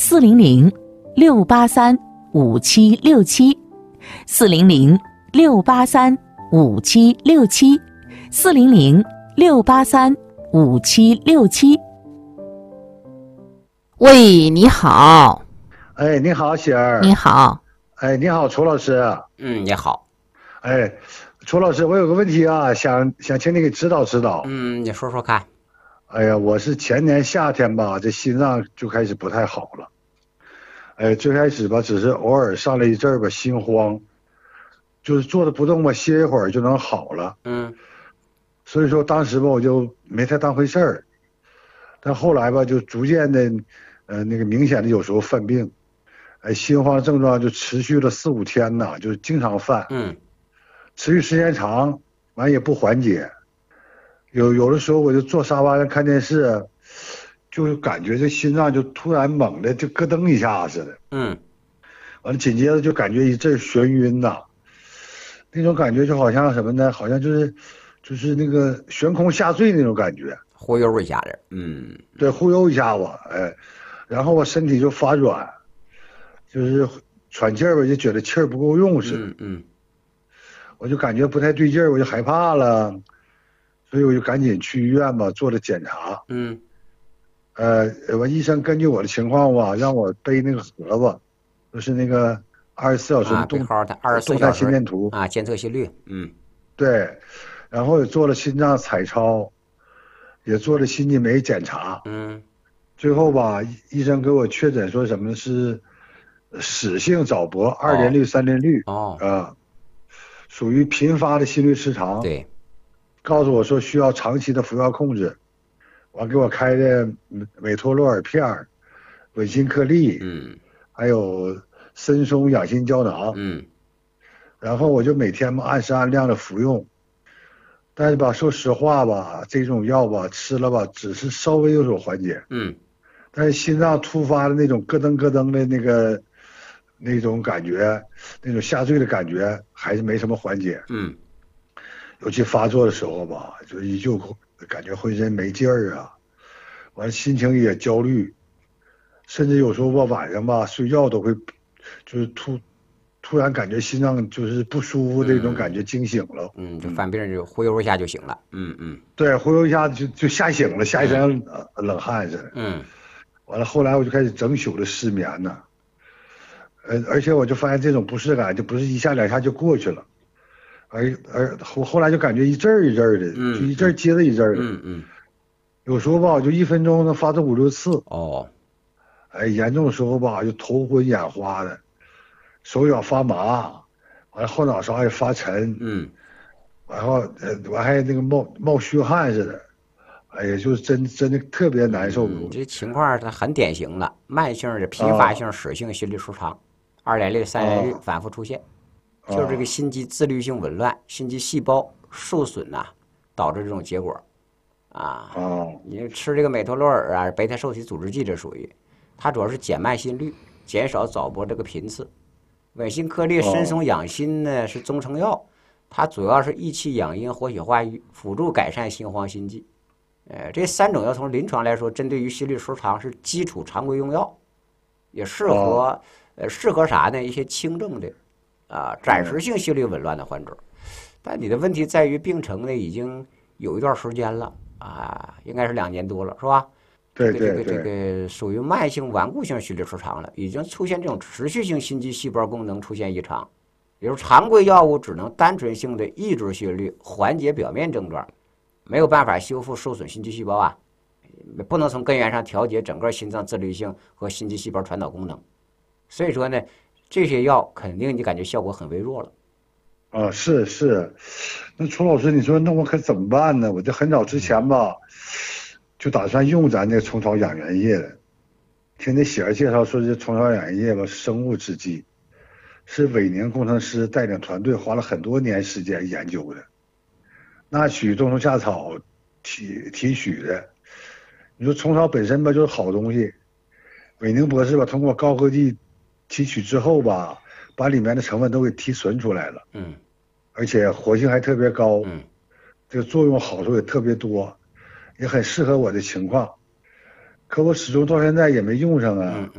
400-683-5767，400-683-5767。 喂，你好。 哎，你好，喜儿。 你好。 哎，你好，楚老师。 你好。 哎，楚老师，我有个问题啊，想请你给指导指导。 你说说看。 哎呀，我是前年夏天吧，这心脏就开始不太好了。哎，最开始吧，只是偶尔上来一阵儿吧，心慌，就是坐着不动吧，歇一会儿就能好了。所以说当时吧，我就没太当回事儿。但后来吧，就逐渐的，那个明显的有时候犯病。哎，心慌症状就持续了4、5天呐，就是经常犯。持续时间长，完也不缓解。有的时候我就坐沙发上看电视，就感觉这心脏就突然猛的就咯噔一下似的。完了紧接着就感觉一阵眩晕呐，那种感觉就好像什么呢？好像就是那个悬空下坠那种感觉， 忽悠一下子。 对，忽悠一下我，哎，然后我身体就发软。就是喘气儿吧，就觉得气儿不够用似的。我就感觉不太对劲儿，我就害怕了，所以我就赶紧去医院吧，做了检查。完医生根据我的情况吧，让我背那个盒子，就是那个24小时的背号的24 动态心电图啊，监测心率。 对，然后也做了心脏彩超，也做了心肌酶检查。最后吧，医生给我确诊说什么是室性早搏2联律、3联律属于频发的心律失常。 对， 告诉我说需要长期的服药控制，完给我开的美托洛尔片、稳心颗粒，还有参松养心胶囊。然后我就每天嘛按时按量的服用，但是吧，说实话吧，这种药吧吃了吧，只是稍微有所缓解。但是心脏突发的那种咯噔咯噔的那种感觉，那种下坠的感觉还是没什么缓解。尤其发作的时候吧，就依旧感觉浑身没劲儿啊，完了心情也焦虑，甚至有时候吧晚上吧睡觉都会，就是突然感觉心脏就是不舒服那种感觉，惊醒了。 就犯病就忽悠一下就醒了。 对，忽悠一下就吓醒了，吓一身冷汗似的。完了后来我就开始整宿的失眠呢。而且我就发现这种不适感就不是一下2下就过去了，后来就感觉一阵儿一阵儿的，就一阵儿接着一阵儿的。有时候吧，就1分钟能发作5、6次。哎，严重的时候吧，就头昏眼花的，手脚发麻，完了后脑勺也发沉。然后完还那个冒虚汗似的。哎呀，就是真的特别难受。 这情况它很典型的慢性的频发性室性心律失常，2联律、3联律反复出现，就是这个心肌自律性紊乱、心肌细胞受损呐，导致这种结果。你吃这个美托洛尔啊、贝塔受体阻滞剂，这属于它主要是减慢心率，减少早搏这个频次。稳心颗粒、参松养心呢是中成药，它主要是益气养阴、活血化瘀，辅助改善心慌心悸。这3种药从临床来说，针对于心律失常是基础常规用药，也适合啥呢？一些轻症的暂时性心律紊乱的患者。但你的问题在于病程呢已经有一段时间了应该是2年多了，是吧？ 对， 这个属于慢性顽固性心律失常了，已经出现这种持续性心肌细胞功能出现异常，比如常规药物只能单纯性的抑制心率，缓解表面症状。没有办法修复受损心肌细胞不能从根源上调节整个心脏自律性和心肌细胞传导功能，所以说呢，这些药肯定你感觉效果很微弱了。 是，那楚老师，你说那我可怎么办呢？我这很早之前吧，就打算用咱这虫草养元液的，听那喜儿介绍说这虫草养元液吧，生物制剂，是伟宁工程师带领团队花了很多年时间研究的。那取冬虫夏草提取的，你说虫草本身吧就是好东西，伟宁博士吧通过高科技提取之后吧，把里面的成分都给提纯出来了，而且活性还特别高，这个作用好处也特别多，也很适合我的情况，可我始终到现在也没用上啊。